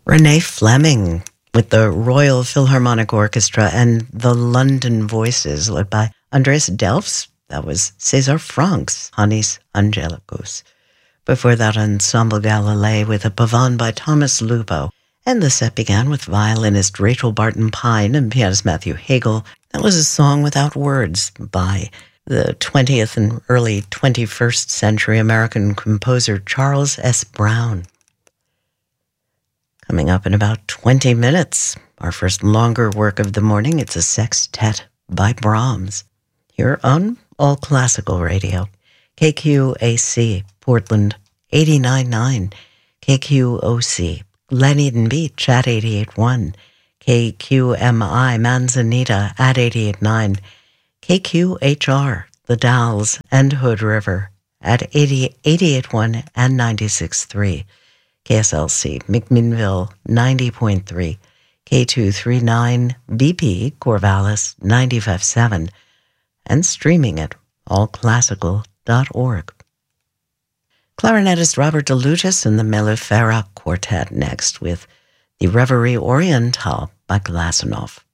Renee Fleming with the Royal Philharmonic Orchestra and the London Voices, led by Andreas Delfs. That was César Franck's Hannis Angelicus. Before that, Ensemble Galilei with a pavane by Thomas Lupo. And the set began with violinist Rachel Barton Pine and pianist Matthew Hagel. That was a song without words by the 20th and early 21st century American composer Charles S. Brown. Coming up in about 20 minutes, our first longer work of the morning, it's a sextet by Brahms, here on All Classical Radio. KQAC, Portland, 89.9, KQOC, Glen Eden Beach at 88.1, KQMI, Manzanita at 88.9, KQHR, The Dalles and Hood River at 88.1 and 96.3, KSLC, McMinnville, 90.3, K239, BP, Corvallis, 95.7, and streaming at allclassical.org. Clarinetist Robert DeLutis and the Mellifera Quartet next with the Reverie Orientale by Glasunov.